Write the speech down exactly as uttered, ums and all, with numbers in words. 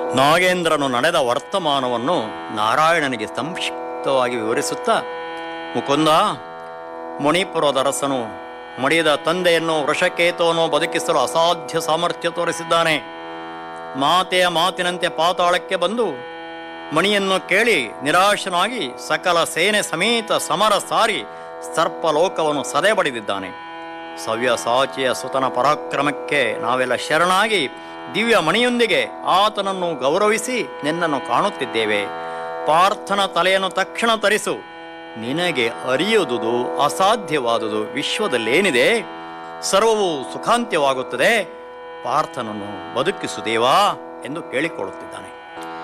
ನಾಗೇಂದ್ರನು ನಡೆದ ವರ್ತಮಾನವನ್ನು ನಾರಾಯಣನಿಗೆ ಸಂಕ್ಷಿಪ್ತವಾಗಿ ವಿವರಿಸುತ್ತಾ, ಮುಕುಂದ, ಮಣಿಪುರದ ಅರಸನು ಮಡಿದ ತಂದೆಯನ್ನು ವೃಷಕೇತುವನ್ನು ಬದುಕಿಸಲು ಅಸಾಧ್ಯ ಸಾಮರ್ಥ್ಯ ತೋರಿಸಿದ್ದಾನೆ. ಮಾತೆಯ ಮಾತಿನಂತೆ ಪಾತಾಳಕ್ಕೆ ಬಂದು ಮಣಿಯನ್ನು ಕೇಳಿ ನಿರಾಶನಾಗಿ ಸಕಲ ಸೇನೆ ಸಮೇತ ಸಮರ ಸಾರಿ ಸರ್ಪಲೋಕವನ್ನು ಸದೆ ಬಡಿದಿದ್ದಾನೆ. ಸವ್ಯಸಾಚಿಯ ಸುತನ ಪರಾಕ್ರಮಕ್ಕೆ ನಾವೆಲ್ಲ ಶರಣಾಗಿ ದಿವ್ಯ ಮಣಿಯೊಂದಿಗೆ ಆತನನ್ನು ಗೌರವಿಸಿ ನಿನ್ನನ್ನು ಕಾಣುತ್ತಿದ್ದೇವೆ. ಪಾರ್ಥನ ತಲೆಯನ್ನು ತಕ್ಷಣ ತರಿಸು. ನಿನಗೆ ಅರಿಯುವುದು ಅಸಾಧ್ಯವಾದುದು ವಿಶ್ವದಲ್ಲೇನಿದೆ? ಸರ್ವವು ಸುಖಾಂತ್ಯವಾಗುತ್ತದೆ. ಪಾರ್ಥನನ್ನು ಬದುಕಿಸು ದೇವಾ ಎಂದು ಕೇಳಿಕೊಳ್ಳುತ್ತಿದ್ದಾನೆ.